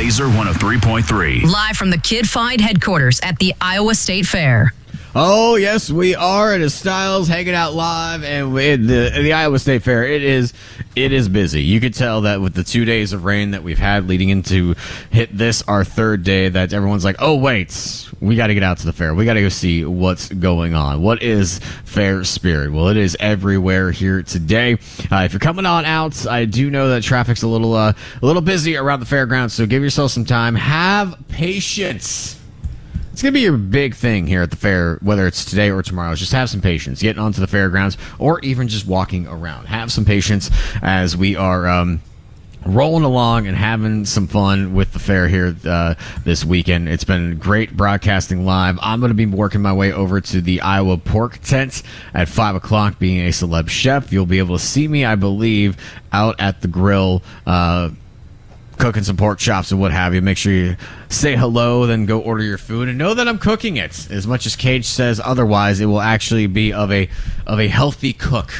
Laser 103.3. Live from the Kid Find headquarters at the Iowa State Fair. Oh, yes, we are. It is Styles hanging out live and the Iowa State Fair. It is busy. You could tell that with the 2 days of rain that we've had leading into hit this, our third day, that everyone's like, oh, wait, we got to get out to the fair. We got to go see what's going on. What is fair spirit? Well, it is everywhere here today. If you're coming on out, I do know that traffic's a little busy around the fairgrounds, so give yourself some time. Have patience. It's going to be your big thing here at the fair, whether it's today or tomorrow. Just have some patience getting onto the fairgrounds or even just walking around. Have some patience as we are rolling along and having some fun with the fair here this weekend. It's been great broadcasting live. I'm going to be working my way over to the Iowa Pork Tent at 5 o'clock being a celeb chef. You'll be able to see me, I believe, out at the grill cooking some pork chops and what have you. Make sure you say hello, then go order your food, and know that I'm cooking it. As much as Cage says otherwise, it will actually be of a healthy cook,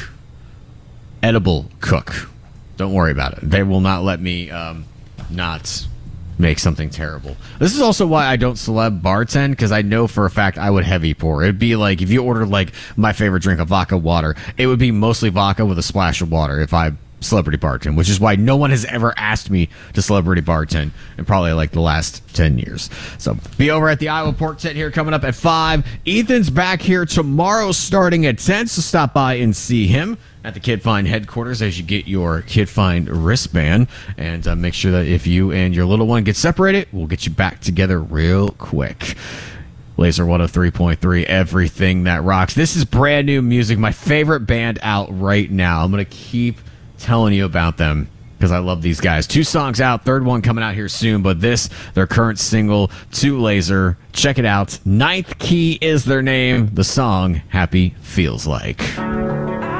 edible cook. Don't worry about it. They will not let me not make something terrible. This is also why I don't celeb bartend, because I know for a fact I would heavy pour. It'd be like if you ordered like my favorite drink, a vodka water, it would be mostly vodka with a splash of water if I celebrity bartend, which is why no one has ever asked me to celebrity bartend in probably like the last 10 years. So be over at the Iowa Pork Tent here coming up at 5. Ethan's back here tomorrow starting at 10, so stop by and see him at the Kid Find headquarters as you get your Kid Find wristband, and make sure that if you and your little one get separated, we'll get you back together real quick. Laser 103.3, everything that rocks. This is brand new music, my favorite band out right now. I'm going to keep telling you about them because I love these guys. 2 songs out, third one coming out here soon, but this, their current single to Laser. Check it out. Ninth Key is their name. The song, Happy Feels Like.